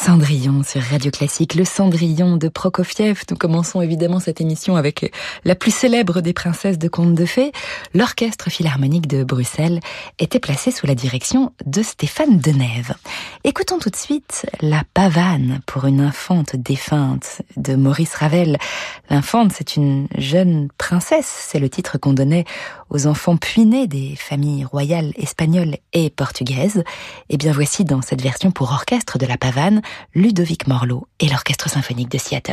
Cendrillon sur Radio Classique, le Cendrillon de Prokofiev. Nous commençons évidemment cette émission avec la plus célèbre des princesses de contes de fées. L'Orchestre Philharmonique de Bruxelles était placé sous la direction de Stéphane Denève. Écoutons tout de suite La Pavane pour une infante défunte de Maurice Ravel. L'infante, c'est une jeune princesse, c'est le titre qu'on donnait aux enfants puinés des familles royales espagnoles et portugaises. Et bien voici dans cette version pour orchestre de La Pavane, Ludovic Morlot et l'Orchestre Symphonique de Seattle.